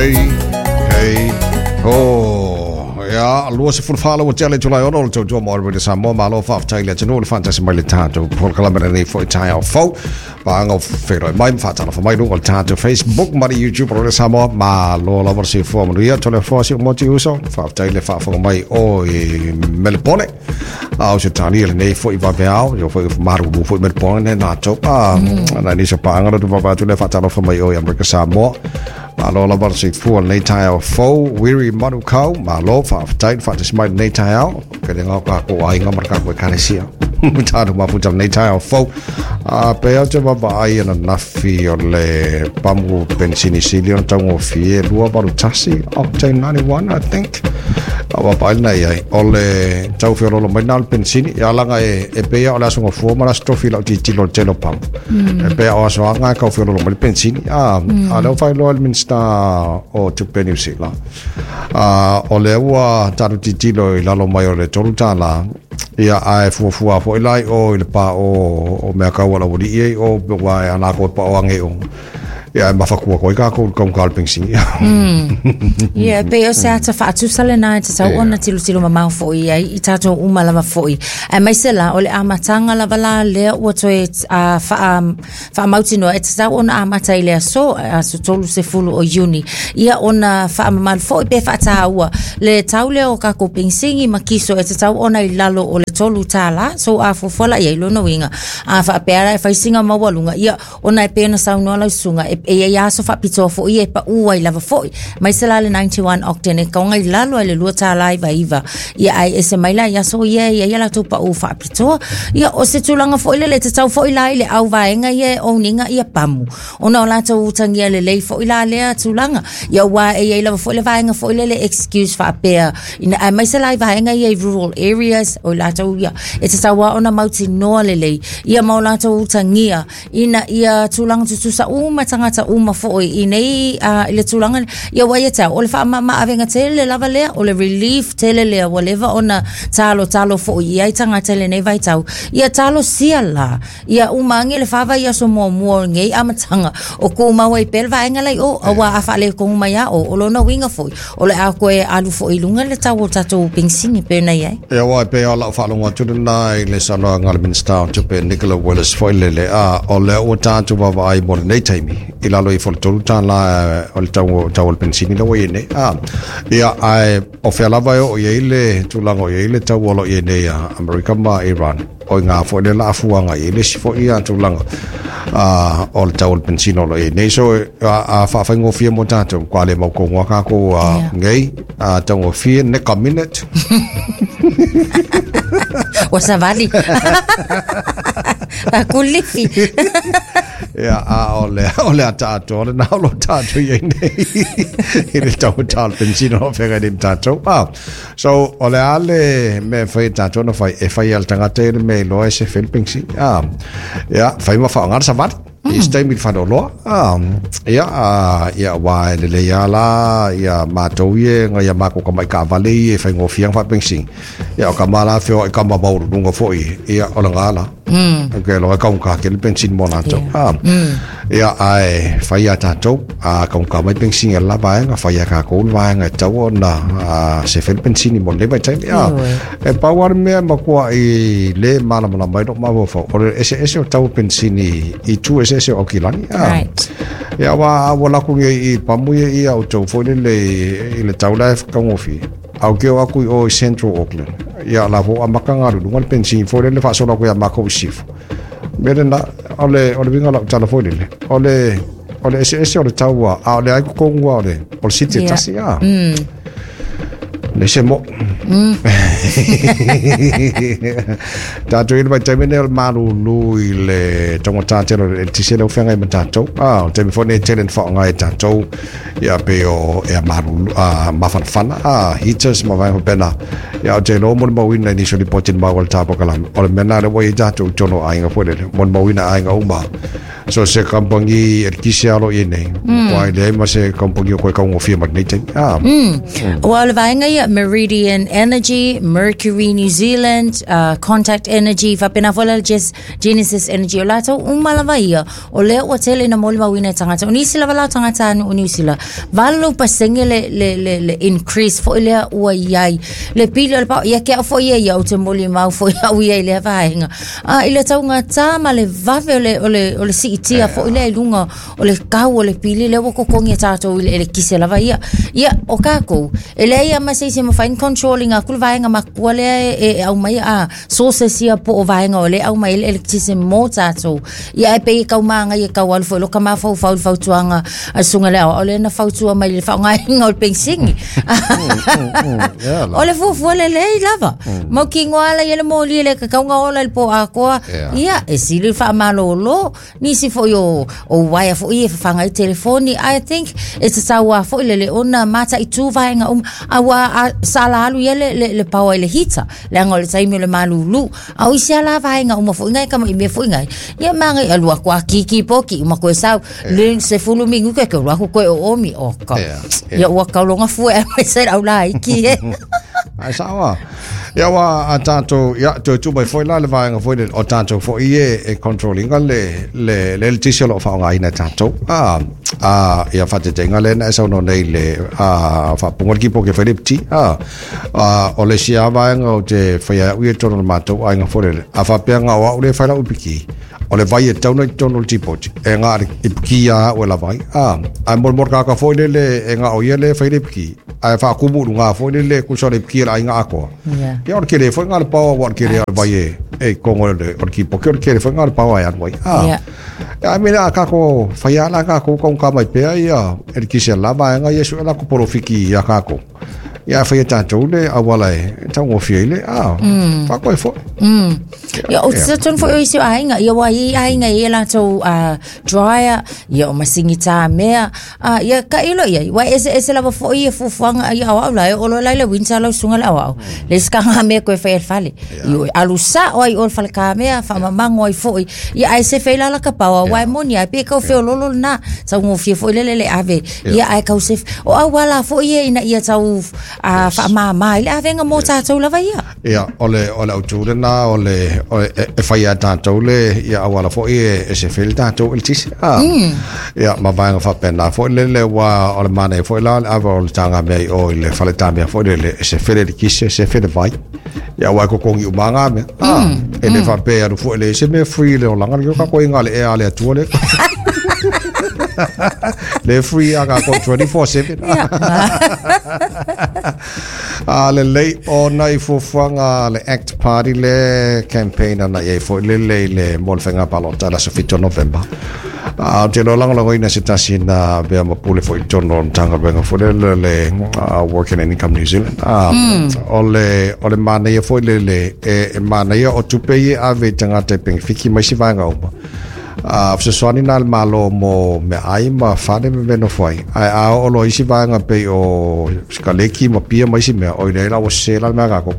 Hey, ja, luosi fulfala wa tele tulai ono to jo mo re sa mo malo fa taile to no fantasy mai tato por kalamera ni fo taio fo ba ngo fero mai fa tana fa mai no tato Facebook mai YouTube ro sa mo malo la versi fo mo ria tole fo si mo ti uso fa taile fa fo mai o Melbourne au se tani le nei fo I va beao yo fo maru bu fo Melbourne na to na ni se pa ngaro to va tole fa tana fa mai o America sa mo malo la versi fo nei taio fo weary manu kau malo fa tight fa dis mai nei taio ke denga ka ko ai nga marka ko kanesia mutado ma puta nei taio fo pe o te baba ai na fi o le pamu pensini silio tango fi lua baru tasi octane 91 I think wa pa na ai ole tau fi lo mai nal pensini ya langa e pe o la so fo mara strofi lo ti tilo telo pam e pe o so nga ka fi lo mai pensini lo fa lo minsta o tu penisi la o le ua taru titilo I lalo mai o le torutala ia ai fuafua fo ilai o le pa o mea kaua la wadi iei o wai anako pa o ange o ia mafakua ko ka ko kalping sing ia pe o se ata fa tu sale na te tau ona tilo mama fo I tato uma lava fo I mai sela o le amatanga lava la le o toe fa mauti no e tau ona amata I le so tolu se fulu o uni ia ona fa mal fo pe fa taua le tau le o ka ko pinsingi makiso e tau ona I lalo o le tolu tala so a fo fola ia lo no winga a fa pera fa singa mawalunga ia ona e pena sau no la sunga ia so fa pito fo ia pa ua I lava fo mai sela le 91 octane ka ngai lalo le lua tala iva ia ai ese mai la ia so ia la to pa u fa pito ia o se tulanga fo le te tau fo ila le au vaenga ia o ninga ia pamu ona la to utangia le fo ila le tulanga ia wa ia lava fo le vaenga fo le excuse fa pe ina mai sela vaenga ia rural areas o la to ia e te tawa ona mauti no le ia mau la to utangia ina ia tulanga tu sa uma tangata uma fo I nei ile tulanga ia wa ia o le fa ma avenga tele lava le o le relief tele le whatever ona talo fo ia I tangata le nei vai tau ia talo siala ia umangi le fava ia so mo ngei amatanga o ko ma wai pelva engala o wa afa le ko ma ia o lo no winga fo o le a ko e alu fo I lunga le tau tato pinsingi pe na ia ia wa pe ala fa longa tu na le sala ngal minsta tu pe Nicola Willis fo le o le o tato va ai mo nei taimi I lalo I fo tolu tala o le tau pensini lo ine ia ai o fe lava o ile tu lango ile tau lo ine America ma Iran o nga fo le la fuanga ile si fo ia tu lango o le tau pensino lo ine so fa fa ngo fie mo tato kwa le mo ko ngaka ko ngei tau fie ne ka minute wasavali akulifi ia ole atato le na lo tato ye nei ile tau pensino fega dim tato so ole ale me fai tato no fai e fai al tangate me lo ese felpingsi ia fai ma fa ngar sabat Istai mi fa lo ia wa le ya la ia ma to ye nga ya ma ko ka mai ka vale e fai ngo fiang fa pingsi ia ka mala feo ka ma bau dungo fo ia ola ngala ke lo ka ka ke pensin mo na to ia ai fai ata to ka mai pensin la ba nga fai ka ko va nga to na se fel pensin mo le ba tai ia e pa war me ma ko I le mala mala mai do ma fo o ese to pensin I tu ese o kilani ya wa la ku I pamu I auto fo le taula ka ngofi au ke aku o Central Auckland ya la vo amakanga ru ngal pensin fo le fa so la ku ya mako sif merenda ole vinga la telefoni le ole ese o taua ole ai ko ngwa ole city tasi le se mo tato ile mai teme nel malu lui le tonga tatelo ti se lo fenga mai tato teme fone telen fo ngai tato ya pe o e malu mafan fana hitters ma vai pena ya te lo mo wina ni so li potin ma wal tapo kala o mena le wai tato tono ai nga fo le mo wina ai nga uma So se kampangi kisialo ine. Wai le ma se kampangi ko ka ngofia magnetic. Well, vainga ia Meridian Energy, Mercury New Zealand, Contact Energy, vapena vola Genesis Energy. O lato umalawa ia o leo o tele na moli mawina tangata. Unisila wala tangata anu unisila. Valo pasenge le increase fo ilea ua iai. Le pili o le pao ia kia fo ia o te moli mau fo ia ua iai lea vahenga. Ile tau ngā tāma le vave o le siitia fo ilea ilunga o le kau o le pili le wako kongi tātou ile kise lava ia. Ia o kako. Ele ia masai se mawhain controlling a kulu vahenga makua lea au mai sources ia po o vahenga o le au mai ele kise mō tātou. Ia e pei kau maanga ia kau alfo loka maa fau tuanga a sunga lea o le na fau tua mai le whaunga inga o le pensingi. O le fufu le lava. Mau ki ngoala ia le mōli le kakaunga ola le po a koa. Ia e sili wha malo lo. Nisi fo yo o waia fo ia whanga i telefoni. I think it's a sawa fo ile le ona mata i tu vahenga awa sala alu ia le paua le hita. Le anga le taimi le malulu. Au isi ala vahenga fo ingai kama i mea fo ingai. Ia mangai alua kwa kiki poki koe sau. Le se fulu mingu ke rua koe o omi o ka. Ia ua kaulonga fue mai sai au la iki e. Ai sawa. Ia wa a tātou, ia tu mai foi la le vaenga foi o tātou foi e controlling le tisi lo whaonga ina tātou. Ia whatetenga le na esau no nei le whapunga ki po ke whairipti. O le sia vaenga o te whaia ui e tono le mātou ainga foi le. A whapeanga o au le whaira upiki. O le vai e tauna i tono le tipoti. E ngā ipiki a o la vai. A mor kaka foi le e ngā o ia le whairipiki. A whakumuru ngā foi le kusore ipiki la inga akoa. Ia or kere foi ngā le paua wa kere vai e kongo le or ki poke or kere foi ngā le paua e anwai. A mena kako whaiala kako kong kamai pea ia e kisia lava e ngā yesu e lako porofiki ia kako. Ia whaia tātou le awala e tau ngofia ile. Whakoe fo. Ia o tisa tonu fo isi o ainga. Ia wa i ainga i la tau dryer. Ia o masingi tā mea. Ia ka ilo ia. Wa ese lava fo i e fufuanga ia au lai. Olo lai le winta lau sunga le au. Le skanga mea koe whaia fale. Ia alu sa o ai ol fale ka mea. Whamamango ai fo i. Ia ai se whaila la ka paua. Wa e moni ai pia kau wheo lolo na. Tau ngofia fo i le ave. Ia ai kau se. O au wala fo i e ina ia tau whaamama ile avenga mō tātou lava ia. Ia, ole au tūre nā, ole e whaia tātou le, ia awala fo e se while tātou il tisi. Ia, ma vaenga whapena, fo le wa ole mane, fo la ava ole tanga mei o le whale tāmea, fo le se while di kise, se while vai. Ia, wai ko kongi umanga mea. E le whapea ru fo le se mea free le o langa, yo ka koe ngale e ale atua le. Le free aga ko 24/7. Le lei o nai fofanga le act party le campaign na ye fo le molfenga palota la sofito November. Te lo lang ina sitasi na be ma pule fo tono tanga benga fo le working in income New Zealand. Ole mana ye fo le mana ye o tupe ye ave tanga te ping fiki mai si vanga opa. Se soani nal malo mo me ai ma fane me beno foi ai o lo isi vanga pe o skaleki ma pia mai si me o ile la o se la me ga ko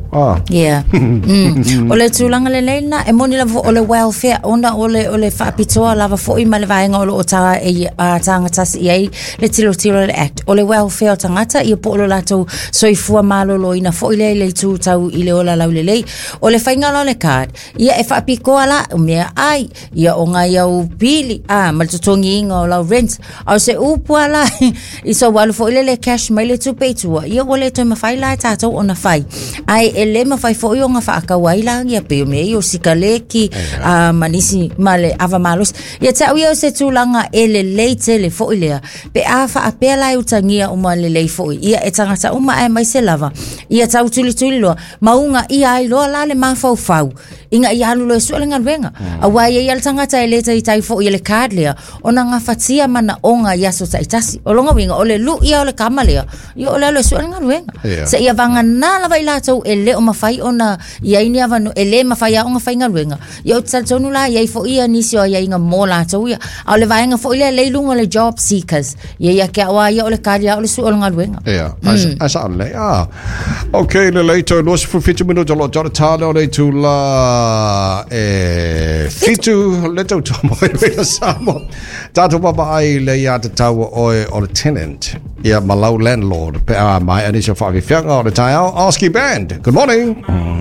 ole tulanga le leina e moni la ole welfare ona ole fa pitoa lava foi ma le vaenga o ta e tanga tas i le tilo le act ole welfare tangata i po lo lato soifua malo lo ina foi le tu tau ile ola la le ole fainga lo le card ia e fa pikoa la me ai ia o nga ia pili maltotongi inga o lau rent au se upua la i so walu fo ile le cash mai le tupe tua ia wale to mawhai lai tātou o na whai ai ele mawhai fo i o ngā whaakawai la ia peo me i o sikaleki manisi male ava malos ia tau ia o se tūlanga ele leite le fo ilea pe a wha a pea lai utangia o ma le lei fo ia e tangata uma e mai se lava ia tau tuli loa maunga ia ai loa la le mawhau fau inga i alu lo e sualenga ruenga awai ia le tangata e leta tai fo i le card lea ona nga fatia mana onga yaso ta itasi o longa winga ole lu ia ole kama lea ia ole alo su nga luenga se ia vanga na la vai la tau ele o mafai ona ia ini ava no ele mafai a onga fai nga luenga ia o tsaltonu la ia fo ia nisi o ia inga mo la tau ia ole vai nga fo ile leilunga le job seekers ia kia wa ia ole card ia ole su nga luenga asa ole okay le leito los for 50 minutos lo jota tale ole tu la tu le tau tau mo e Samoa. Tātou papa ai le ia te tau o le tenant. Ia malau landlord. Pe a mai anisha whaakiwhianga o le tai au. Aski Band. Good morning.